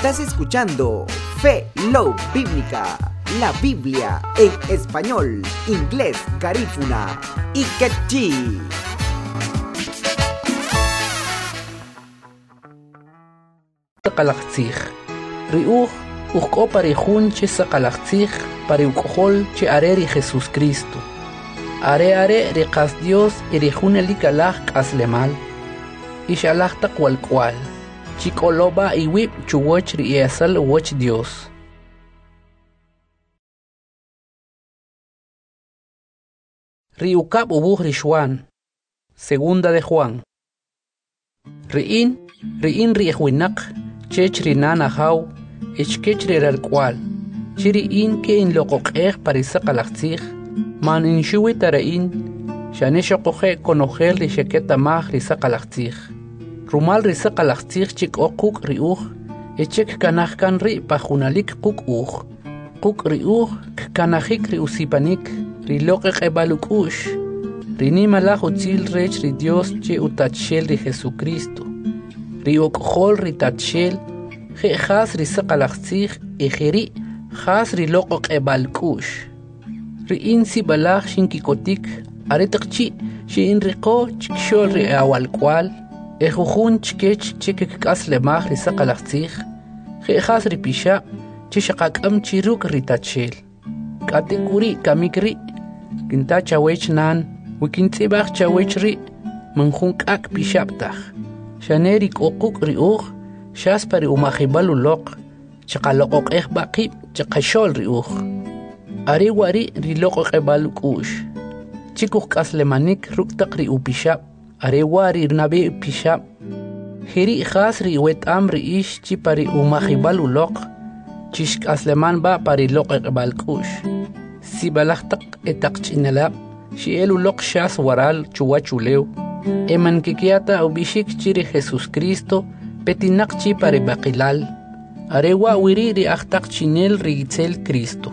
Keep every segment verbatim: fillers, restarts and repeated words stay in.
Estás escuchando Fe Love Bíblica, la Biblia en español, inglés, garífuna y quechí. Sakalaktzij Riuj Ujko parejun che sakalaktzij pare ukojol che areri Jesús Cristo. Are are rekas Dios erejun elikalaj kaslemal. Ishalaj takwal kwal. Chikoloba iwip chuwoch riesal woch Dios. Riukab ubuj rishwan. Segunda de Juan. Riin, riin riejwinak, chech rinana haw, echkech riralkwal. Chiriin ke in loqoqej parisaqalaqtzij, man in shuwi tarain, shaneshoqoje konojel risheketa maj risaqalaqtzij. Rumal risaqalaqtzij chik oquk riuj, echek kanajkan ri pajunalik quk uj. Quk riuj kanajik riusipanik, riloqeq ebalukush. Rinimala utzil rech ri Dios che utachel ri Jesucristo. Ri okhol ri tachel, je khas ri saqalaqtzij ejeri khas ri loqoq ebalkush. Ri insi balaj shinkikotik aretaqchi shin riqo chikshol ri awalkwal, ejujun chkech chekek kaslemaj ri saqalaqtzij, je khas ri pisha chishaqakam chiruk ri tachel. Katikuri kamikri kintacha wechnan wikintzibaj chawechri manjunk ak pishaptaj. Shaneri kokuk riuj, shaspari umajibalu loq, chaqaloqoq ejbaqib, chaqashol riuj. Ari wari riloqoq ebalukush. Chikuj kaslemanik ruktaq ri upishap, ari wari nabi pishap. Hiri khas ri wetam ri ish chipari umajibalu loq, chishk asleman ba pari loqoq ebalkush. Si balaqtaq etaqchinalab, Shielu lok shas waral chuwachuleu. Eman kikiata ubishik chiri Jesús Cristo petinak chi pare bakilal. Arewa wiri ri aktak chinel rigitzel Cristo.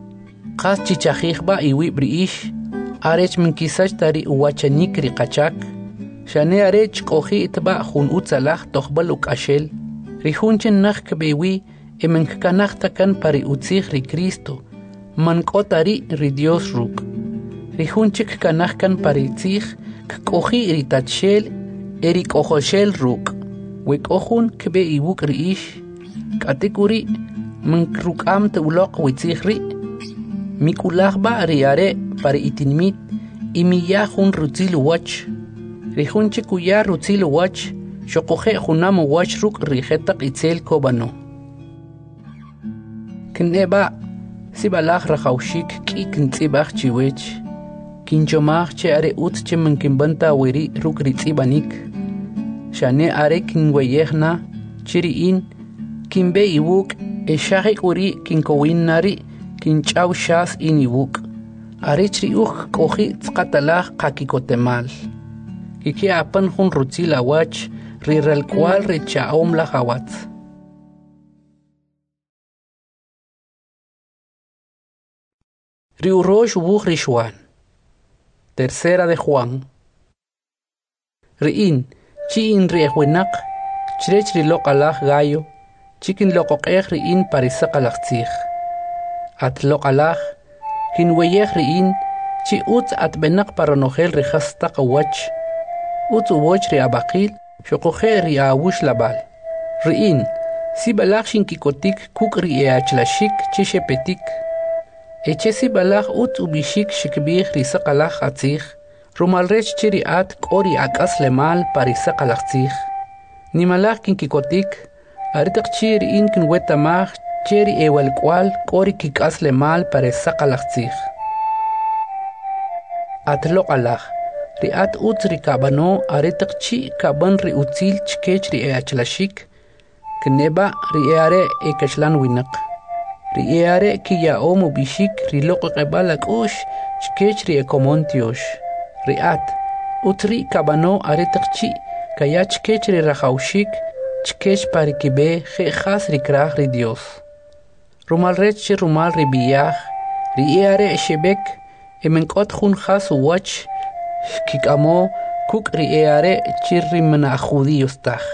Qas chichajijba iwi briish. Arech minkisach tari uwachanik ri qachak. Shane arech koji itba jun utzalaj tohbaluk ashel. Rijunchen nach kbewi eman kkanajtakan pari utzij ri Cristo. Mankotari ri Dios ruk. Rijunchik kanajkan paritzij, kkoji iritachel, erikojoshel ruk. Wekojun kbe iwuk riish, katikuri, mankrukam te ulok witzij ri. Mikulajba riare pari itinmit, imiyajun rutzil wach. Rijunchik uya rutzil wach, shokoje junam wach ruk rijetak itzel kobano. Kneba, sibalaj rajaushik ki kintzibaj chiwech. Kinchomaj che are ut che mankimbanta wiri ruk ritzibanik. Shane are kinweyejna, chiriin, kinbe iwuk, eshajik uri kinkowin nari, kinchaw shas in iwuk. Are chriuj koji tzkatalaj kakikotemal. Kiki apan jun rutzila wach, riralkwal richaom la hawatz. Riurosh ubuj rishwan. Tercera de Juan. Riin, chi in riejwinak, chrech rilok alaj gallo, chikin loqoqej riin parisaqalaqtzij. At lok alaj, kin weyej riin, chi utz at benak paronojel rijastaq wach, utz uwoch ri abaqil, shoqoje ri awush labal. Riin, si balaj shinkikotik kuk ri eachlashik chishepetik. Echesi balaj ut ubishik shikbih risaqalaj atzij, rumalrech chiri at kori akas lemal parisaqalaqtzij. Nimalaj kinkikotik, aritaq chiri in kinwetamaj chiri ewalkwal kori kikas lemal parisaqalaqtzij. At loqalaj, ri at ut rikabano aritaq chi kaban ri utzil chkech ri eachlashik, kneba ri eare ekashlan winak. Riare kiya omo bishik riloqo qebalak ush chkech ri ekomontiosh. Riat utri kabano aretaqchi kaya chkech ri rajaushik chkech parikibe je khas ri kraj ri Dios. Rumal rech rumal ri biyaj riare shebek emenkot jun khas wach kikamo kuk riare chirri mana judíos taj.